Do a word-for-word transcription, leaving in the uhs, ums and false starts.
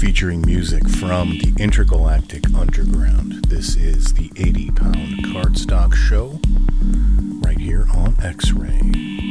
featuring music from the Intergalactic Underground. This is the eighty pound Cardstock Show right here on X-Ray.